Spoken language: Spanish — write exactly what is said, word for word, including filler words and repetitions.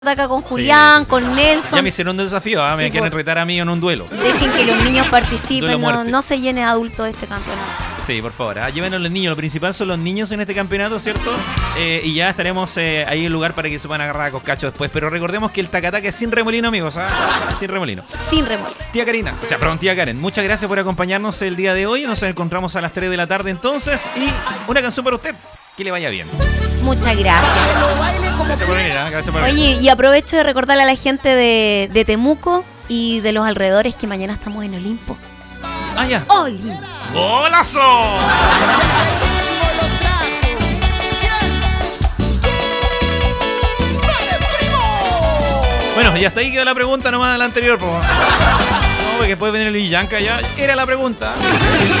acá con Julián, sí, sí. con Nelson. Ya me hicieron un desafío, ¿ah? Sí, me quieren por- retar a mí en un duelo. Dejen que los niños participen, Duelo a no, muerte. no se llene de adultos este campeonato. Sí, por favor, ¿ah? Llévenos los niños, lo principal son los niños en este campeonato, ¿cierto? Eh, y ya estaremos eh, ahí en lugar para que se puedan agarrar a coscacho después. Pero recordemos que el tacataca es sin remolino, amigos, ¿ah? Sin remolino. Sin remolino. Tía Karina, o sea, perdón, tía Karen, muchas gracias por acompañarnos el día de hoy. Nos encontramos a las tres de la tarde entonces. Y una canción para usted, que le vaya bien. Muchas gracias. Gracias por venir, ¿ah? Gracias por venir. Oye, y aprovecho de recordarle a la gente de, de Temuco y de los alrededores que mañana estamos en Olimpo. Ah, ya. ¡Oli! ¡Golazo! Bueno, y hasta ahí quedó la pregunta nomás de la anterior, po. No, porque después viene el Illanca ya. Era la pregunta.